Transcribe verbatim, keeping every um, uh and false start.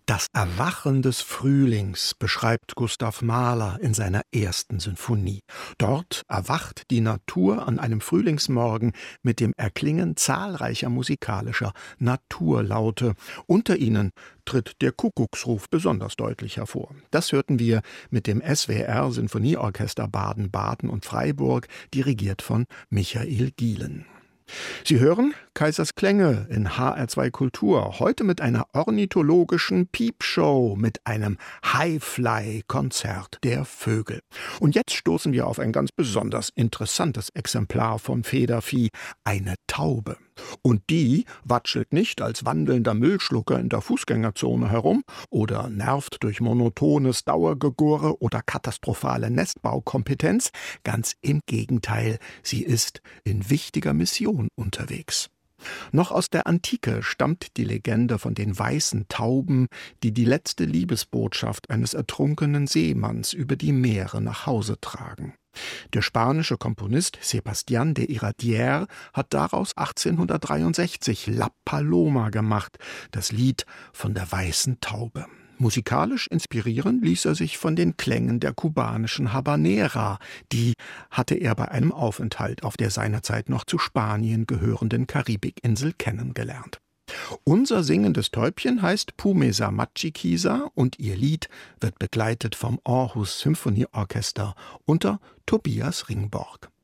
Das Erwachen des Frühlings beschreibt Gustav Mahler in seiner ersten Sinfonie. Dort erwacht die Natur an einem Frühlingsmorgen mit dem Erklingen zahlreicher musikalischer Naturlaute. Unter ihnen tritt der Kuckucksruf besonders deutlich hervor. Das hörten wir mit dem S W R Sinfonieorchester Baden-Baden und Freiburg, dirigiert von Michael Gielen. Sie hören Kaisers Klänge in H R zwei Kultur, heute mit einer ornithologischen Piepshow, mit einem High-Fly-Konzert der Vögel. Und jetzt stoßen wir auf ein ganz besonders interessantes Exemplar vom Federvieh, eine Taube. Und die watschelt nicht als wandelnder Müllschlucker in der Fußgängerzone herum oder nervt durch monotones Dauergegurre oder katastrophale Nestbaukompetenz. Ganz im Gegenteil, sie ist in wichtiger Mission unterwegs. Noch aus der Antike stammt die Legende von den weißen Tauben, die die letzte Liebesbotschaft eines ertrunkenen Seemanns über die Meere nach Hause tragen. Der spanische Komponist Sebastián de Iradier hat daraus achtzehnhundertdreiundsechzig La Paloma gemacht, das Lied von der weißen Taube. Musikalisch inspirieren ließ er sich von den Klängen der kubanischen Habanera. Die hatte er bei einem Aufenthalt auf der seinerzeit noch zu Spanien gehörenden Karibikinsel kennengelernt. Unser singendes Täubchen heißt Pumesa Machikisa und ihr Lied wird begleitet vom Aarhus Symphonieorchester unter Tobias Ringborg.